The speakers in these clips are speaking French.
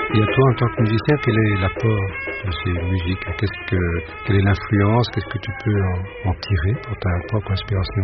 Et à toi, en tant que musicien, quel est l'apport de ces musiques? Quelle est l'influence? Qu'est-ce que tu peux en tirer pour ta propre inspiration?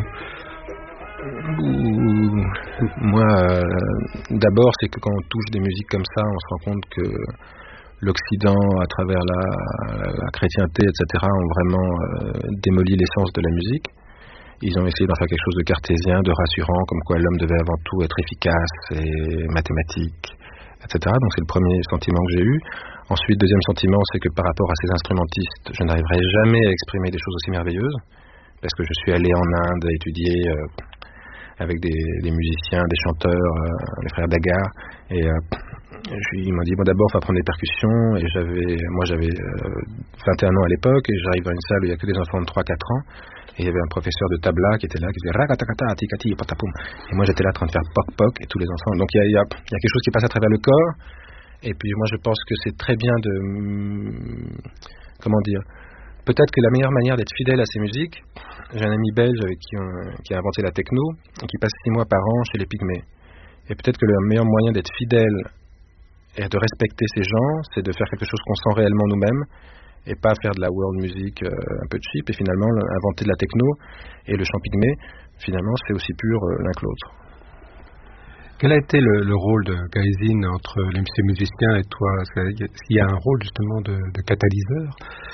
Moi, d'abord, c'est que quand on touche des musiques comme ça, on se rend compte que l'Occident, à travers la chrétienté, etc., ont vraiment démoli l'essence de la musique. Ils ont essayé d'en faire quelque chose de cartésien, de rassurant, comme quoi l'homme devait avant tout être efficace et mathématique, etc. Donc c'est le premier sentiment que j'ai eu. Ensuite, deuxième sentiment, c'est que par rapport à ces instrumentistes, je n'arriverai jamais à exprimer des choses aussi merveilleuses, parce que je suis allé en Inde étudier avec des musiciens, des chanteurs, les frères Dagar, et ils m'ont dit, bon, d'abord, il faut apprendre les percussions, et moi j'avais 21 ans à l'époque, et j'arrive dans une salle où il n'y a que des enfants de 3-4 ans, et il y avait un professeur de tabla qui était là, qui disait rakatakata, tikati, patapoum. Et moi j'étais là en train de faire poc poc, et tous les enfants. Donc il y a quelque chose qui passe à travers le corps, et puis moi je pense que c'est très bien comment dire, peut-être que la meilleure manière d'être fidèle à ces musiques, j'ai un ami belge avec qui a inventé la techno, et qui passe 6 mois par an chez les Pygmées. Et peut-être que le meilleur moyen d'être fidèle et de respecter ces gens, c'est de faire quelque chose qu'on sent réellement nous-mêmes, et pas faire de la world music un peu cheap, et finalement inventer de la techno, et le chant pygmée, finalement c'est aussi pur l'un que l'autre. Quel a été le rôle de Gaëzine entre ces musiciens et toi? Est-ce qu'il y a un rôle justement de catalyseur?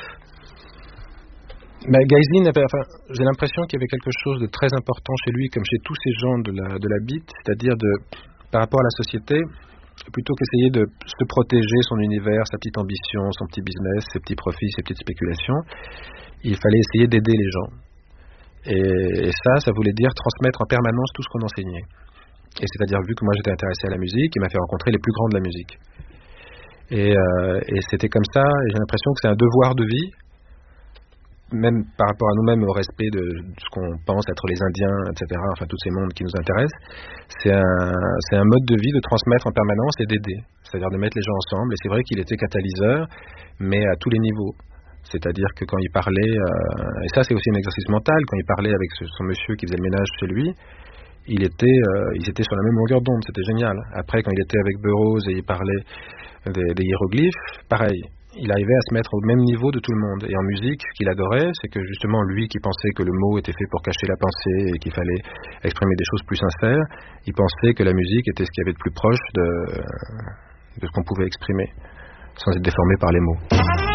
Gaëzine, j'ai l'impression qu'il y avait quelque chose de très important chez lui, comme chez tous ces gens de la beat, c'est-à-dire par rapport à la société, plutôt qu'essayer de se protéger son univers, sa petite ambition, son petit business, ses petits profits, ses petites spéculations, il fallait essayer d'aider les gens. Et ça voulait dire transmettre en permanence tout ce qu'on enseignait. Et c'est-à-dire, vu que moi j'étais intéressé à la musique, il m'a fait rencontrer les plus grands de la musique. Et c'était comme ça, et j'ai l'impression que c'est un devoir de vie, même par rapport à nous-mêmes, au respect de ce qu'on pense être les Indiens, etc., enfin tous ces mondes qui nous intéressent, c'est un mode de vie de transmettre en permanence et d'aider, c'est-à-dire de mettre les gens ensemble. Et c'est vrai qu'il était catalyseur, mais à tous les niveaux. C'est-à-dire que quand il parlait, et ça c'est aussi un exercice mental, quand il parlait avec son monsieur qui faisait le ménage chez lui, ils étaient sur la même longueur d'onde, c'était génial. Après, quand il était avec Burroughs et il parlait des hiéroglyphes, pareil. Il arrivait à se mettre au même niveau de tout le monde. Et en musique, ce qu'il adorait, c'est que justement, lui qui pensait que le mot était fait pour cacher la pensée et qu'il fallait exprimer des choses plus sincères, il pensait que la musique était ce qu'il y avait de plus proche de ce qu'on pouvait exprimer, sans être déformé par les mots.